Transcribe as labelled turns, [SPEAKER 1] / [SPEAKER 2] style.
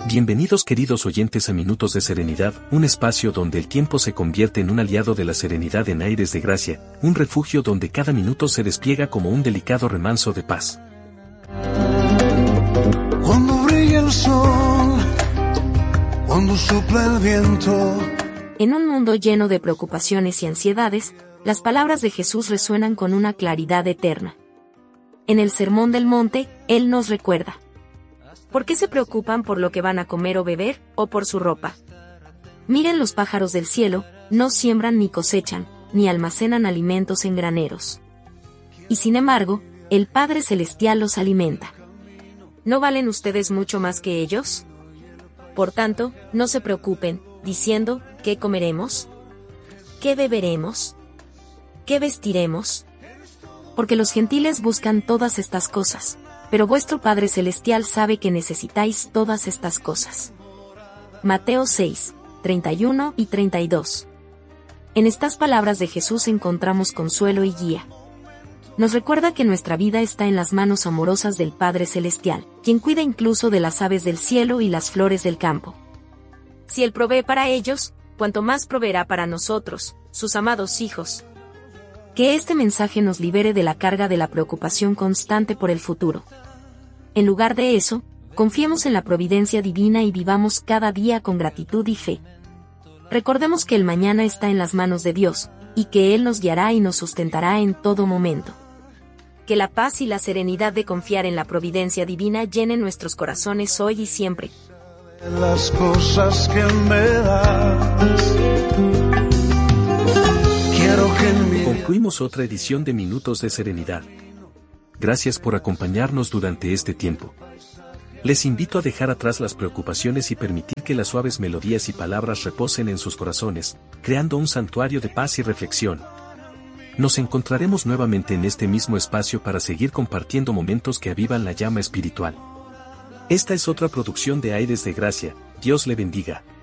[SPEAKER 1] Bienvenidos queridos oyentes a Minutos de Serenidad, un espacio donde el tiempo se convierte en un aliado de la serenidad en aires de gracia, un refugio donde cada minuto se despliega como un delicado remanso de paz.
[SPEAKER 2] Cuando brilla el sol, cuando sopla el viento.
[SPEAKER 3] En un mundo lleno de preocupaciones y ansiedades, las palabras de Jesús resuenan con una claridad eterna. En el Sermón del Monte, Él nos recuerda: ¿por qué se preocupan por lo que van a comer o beber, o por su ropa? Miren los pájaros del cielo, no siembran ni cosechan, ni almacenan alimentos en graneros. Y sin embargo, el Padre Celestial los alimenta. ¿No valen ustedes mucho más que ellos? Por tanto, no se preocupen, diciendo, ¿qué comeremos? ¿Qué beberemos? ¿Qué vestiremos? Porque los gentiles buscan todas estas cosas, pero vuestro Padre Celestial sabe que necesitáis todas estas cosas. Mateo 6, 31 y 32. En estas palabras de Jesús encontramos consuelo y guía. Nos recuerda que nuestra vida está en las manos amorosas del Padre Celestial, quien cuida incluso de las aves del cielo y las flores del campo. Si Él provee para ellos, cuanto más proveerá para nosotros, sus amados hijos. Que este mensaje nos libere de la carga de la preocupación constante por el futuro. En lugar de eso, confiemos en la providencia divina y vivamos cada día con gratitud y fe. Recordemos que el mañana está en las manos de Dios, y que Él nos guiará y nos sustentará en todo momento. Que la paz y la serenidad de confiar en la providencia divina llenen nuestros corazones hoy y siempre.
[SPEAKER 2] Las cosas que me das.
[SPEAKER 1] Concluimos otra edición de Minutos de Serenidad. Gracias por acompañarnos durante este tiempo. Les invito a dejar atrás las preocupaciones y permitir que las suaves melodías y palabras reposen en sus corazones, creando un santuario de paz y reflexión. Nos encontraremos nuevamente en este mismo espacio para seguir compartiendo momentos que avivan la llama espiritual. Esta es otra producción de Aires de Gracia. Dios le bendiga.